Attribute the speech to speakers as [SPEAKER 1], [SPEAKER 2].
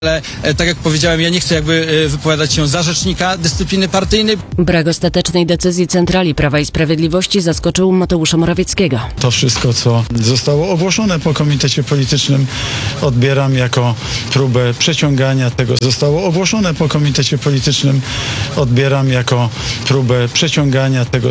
[SPEAKER 1] Ale tak jak powiedziałem, ja nie chcę wypowiadać się za rzecznika dyscypliny partyjnej.
[SPEAKER 2] Brak ostatecznej decyzji centrali Prawa i Sprawiedliwości zaskoczył Mateusza Morawieckiego.
[SPEAKER 3] To wszystko, co zostało ogłoszone po komitecie politycznym, odbieram jako próbę przeciągania tego. Zostało ogłoszone po komitecie politycznym, odbieram jako próbę przeciągania tego.